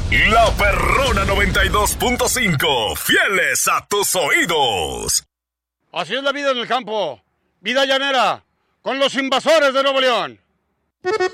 La Perrona 92.5, fieles a tus oídos. Así es la vida en el campo. Vida llanera, con los invasores de Nuevo León.